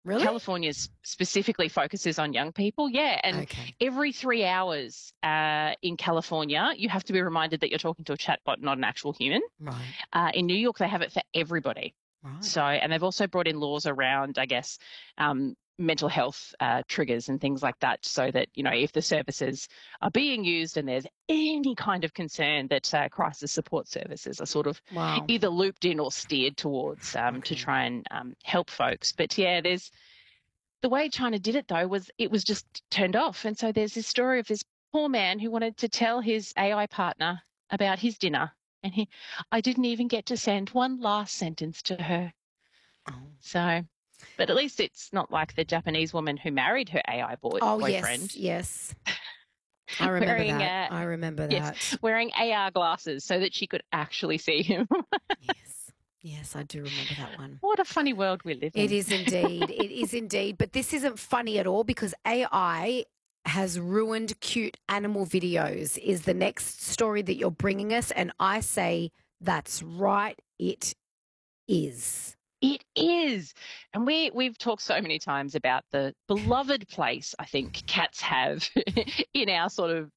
Really? Specifically focuses on young people. Yeah. And Okay. every 3 hours in California, you have to be reminded that you're talking to a chatbot, not an actual human. Right. In New York, they have it for everybody. Right. So, and they've also brought in laws around, I guess, mental health triggers and things like that, so that, you know, if the services are being used and there's any kind of concern, that crisis support services are sort of Wow. either looped in or steered towards to try and help folks. But yeah, the way China did it, though, was it was just turned off. And so there's this story of this poor man who wanted to tell his AI partner about his dinner. And I didn't even get to send one last sentence to her. Oh. So, but at least it's not like the Japanese woman who married her AI boyfriend. Yes. I remember that. I remember that. Yes, wearing AR glasses so that she could actually see him. Yes, I do remember that one. What a funny world we live in. It is indeed. It is indeed. But this isn't funny at all, because AI has ruined cute animal videos is the next story that you're bringing us. And I say that's right. It is. It is. And we've talked so many times about the beloved place I think cats have in our sort of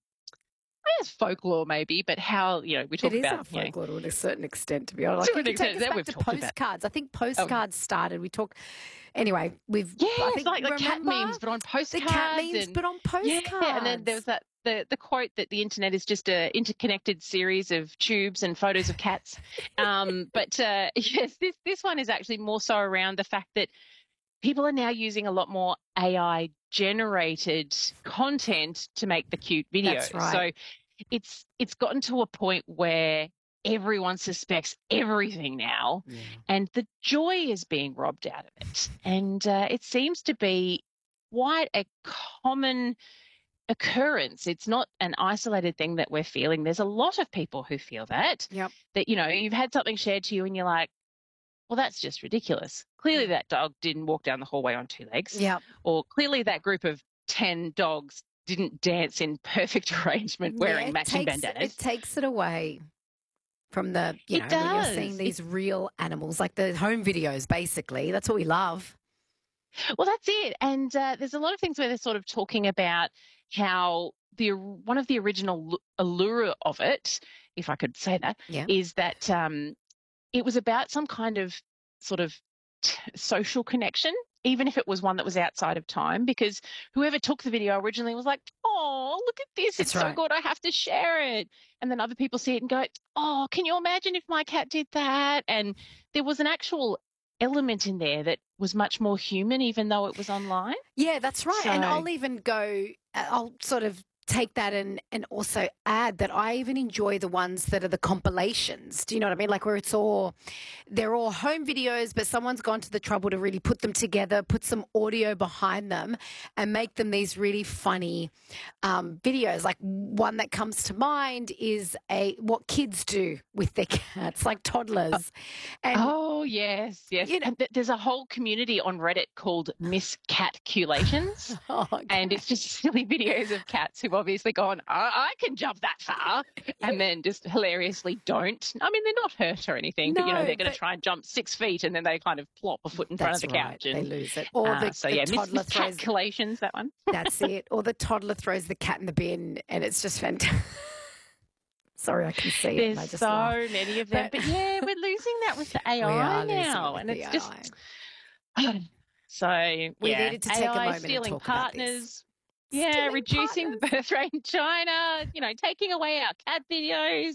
I guess folklore maybe, but how, you know, we talk about... It is our folklore to a certain extent, to be honest. Like, you can take us back to postcards. I think postcards started. We talked... Anyway, we've... Yeah, I think, it's like the cat memes, but on postcards. The cat memes, but on postcards. Yeah, and then there was that the quote that the internet is just a interconnected series of tubes and photos of cats. But yes, this one is actually more so around the fact that people are now using a lot more AI generated content to make the cute videos. That's right. So it's gotten to a point where everyone suspects everything now, and the joy is being robbed out of it. And it seems to be quite a common occurrence. It's not an isolated thing that we're feeling. There's a lot of people who feel that. Yep. That, you know, you've had something shared to you and you're like, well, that's just ridiculous. Clearly that dog didn't walk down the hallway on two legs. Yep. Or clearly that group of 10 dogs didn't dance in perfect arrangement wearing matching bandanas. It takes it away from the, you know, when you're seeing these real animals, like the home videos, basically. That's what we love. Well, that's it. And there's a lot of things where they're sort of talking about how one of the original allure of it, if I could say that, is that it was about some kind of sort of social connection, even if it was one that was outside of time, because whoever took the video originally was like, oh, look at this. It's so good. I have to share it. And then other people see it and go, oh, can you imagine if my cat did that? And there was an actual element in there that was much more human, even though it was online. Yeah, that's right. And I'll even go, I'll sort of take that and also add that I even enjoy the ones that are the compilations. Do you know what I mean? Like where they're all home videos, but someone's gone to the trouble to really put them together, put some audio behind them and make them these really funny videos. Like one that comes to mind is what kids do with their cats, like toddlers. And, oh, yes. You know, and there's a whole community on Reddit called Miss Catculations. And it's just silly videos of cats who've obviously gone, I can jump that far, and then just hilariously don't. I mean, they're not hurt or anything, but, you know, they're going to try and jump 6 feet and then they kind of plop a foot in front of the couch. And they lose it. Or the toddler throws... Catculations, that one. That's it. Or the toddler throws the cat in the bin and it's just fantastic. Sorry, I can see it. There's so many of them. But yeah, we're losing that with the AI now. And it's just... So, we needed to take a moment stealing and talk partners. About this. Yeah, reducing the birth rate in China, you know, taking away our cat videos.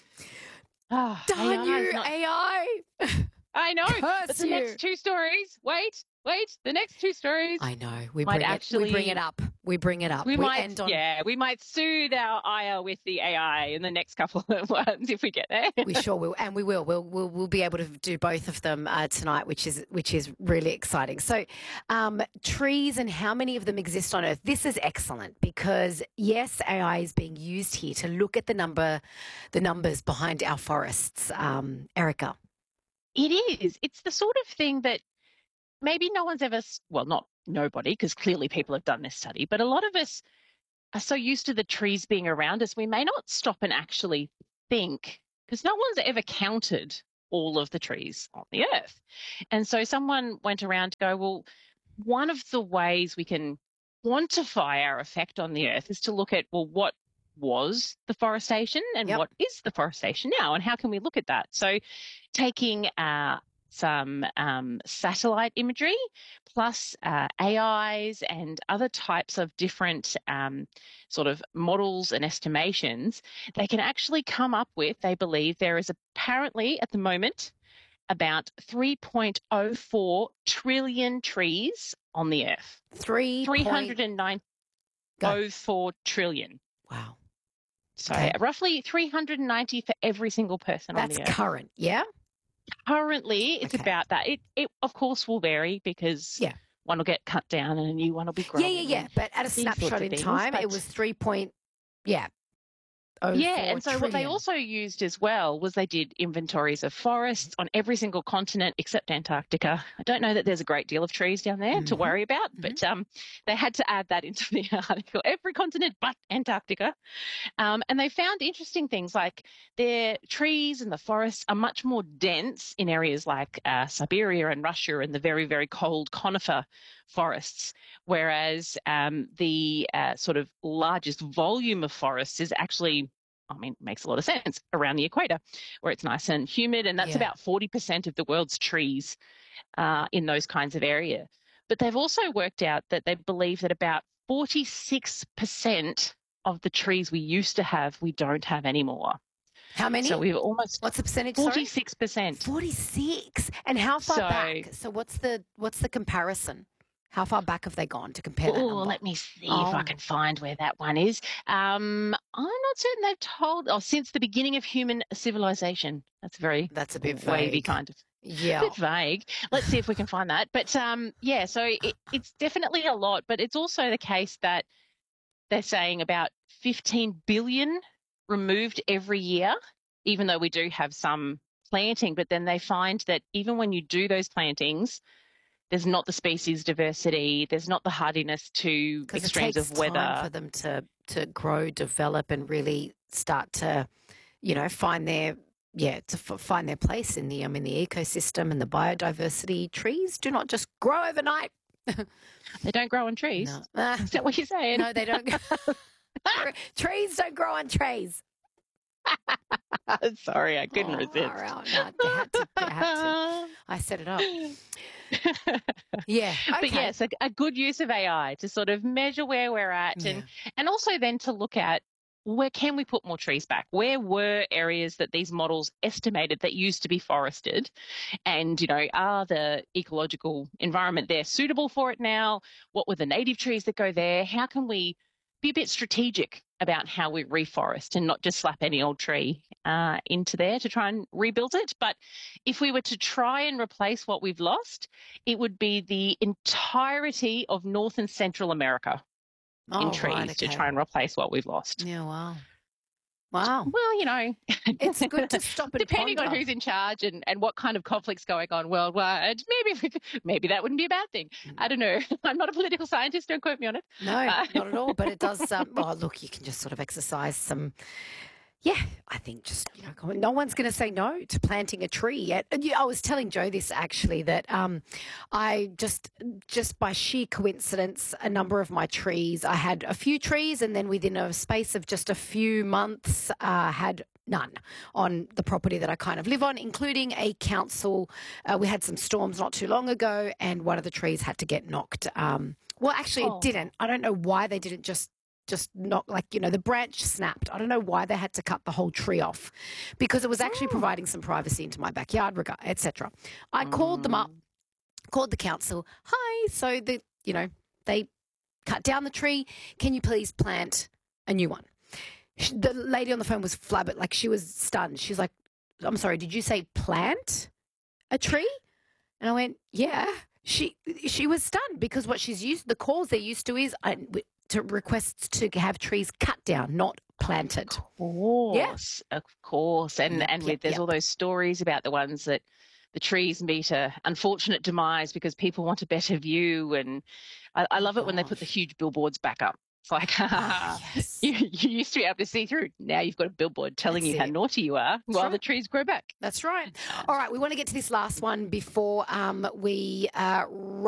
Darn you, AI. I know. But the next two stories, wait, the next two stories. I know. We bring it up. We might soothe our ire with the AI in the next couple of ones if we get there. We sure will, and we will. We'll be able to do both of them tonight, which is really exciting. So, trees and how many of them exist on Earth? This is excellent because yes, AI is being used here to look at the numbers behind our forests. Erica, it is. It's the sort of thing that maybe no one's ever. Well, not nobody, because clearly people have done this study, but a lot of us are so used to the trees being around us, we may not stop and actually think, because no one's ever counted all of the trees on the earth. And so someone went around to go, well, one of the ways we can quantify our effect on the earth is to look at, well, what was the forestation and what is the forestation now, and how can we look at that? So taking some satellite imagery plus AIs and other types of different sort of models and estimations, they can actually come up with, they believe there is apparently at the moment about 3.04 trillion trees on the earth. 304 trillion. Wow. So roughly 390 for every single person on the earth. That's current, yeah? Currently, it's about that. It of course will vary because one will get cut down and a new one will be grown. Yeah. But at a snapshot in time, it was 3 point, and so what they also used as well was they did inventories of forests on every single continent except Antarctica. I don't know that there's a great deal of trees down there to worry about, but they had to add that into the article. Every continent but Antarctica. And they found interesting things like their trees and the forests are much more dense in areas like Siberia and Russia and the very, very cold conifer forests, whereas the sort of largest volume of forests is actually, makes a lot of sense, around the equator, where it's nice and humid, and that's about 40% of the world's trees in those kinds of area. But they've also worked out that they believe that about 46% of the trees we used to have, we don't have anymore. How many? So we've almost... What's the percentage? 46%. 46. And how far back? So what's the comparison? How far back have they gone to compare that number? Let me see if I can find where that one is. I'm not certain they've told. Since the beginning of human civilization. That's a bit wavy kind of. Yeah. A bit vague. Let's see if we can find that. But so it's definitely a lot, but it's also the case that they're saying about 15 billion removed every year, even though we do have some planting. But then they find that even when you do those plantings, there's not the species diversity, there's not the hardiness to extremes of weather. It takes time for them to grow, develop, and really start to, find their place in the the ecosystem and the biodiversity. Trees do not just grow overnight. They don't grow on trees. No. Is that what you're saying? No, they don't. Trees don't grow on trees. Sorry, I couldn't resist. No, they had to. I set it up. Yeah. Okay. But yes, a good use of AI to sort of measure where we're at and also then to look at where can we put more trees back? Where were areas that these models estimated that used to be forested? And, are the ecological environment there suitable for it now? What were the native trees that go there? How can we be a bit strategic about how we reforest and not just slap any old tree into there to try and rebuild it? But if we were to try and replace what we've lost, it would be the entirety of North and Central America in trees to try and replace what we've lost. Yeah, wow. Wow. Well, it's good to stop and depending on who's in charge and what kind of conflict's going on worldwide, maybe that wouldn't be a bad thing. I don't know. I'm not a political scientist. Don't quote me on it. No, not at all. But it does. Look, you can just sort of exercise some. Yeah, I think just, no one's going to say no to planting a tree yet. I was telling Joe this actually, that I just by sheer coincidence, a number of my trees, I had a few trees and then within a space of just a few months had none on the property that I kind of live on, including a council. We had some storms not too long ago and one of the trees had to get knocked. It didn't. I don't know why they didn't just not the branch snapped. I don't know why they had to cut the whole tree off because it was actually providing some privacy into my backyard, etc. I called them up, called the council. Hi. So they cut down the tree. Can you please plant a new one? The lady on the phone was flabbergasted. She was stunned. She's like, I'm sorry, did you say plant a tree? And I went, yeah. She was stunned because what she's used, the calls they're used to is to requests to have trees cut down, not planted. Of course. And there's all those stories about the ones that the trees meet a unfortunate demise because people want a better view. And I love it when they put the huge billboards back up It's like, yes. you used to be able to see through. Now you've got a billboard telling you how naughty you are while the trees grow back. That's right. All right, we want to get to this last one before we wrap